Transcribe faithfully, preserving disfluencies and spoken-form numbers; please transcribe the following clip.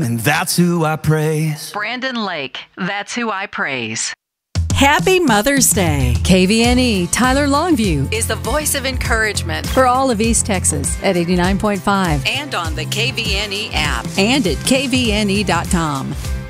and that's who I praise. Brandon Lake, that's who I praise. Happy Mother's Day. K V N E Tyler Longview Is the voice of encouragement for all of East Texas at eighty-nine point five and on the K V N E app. and at K V N E dot com.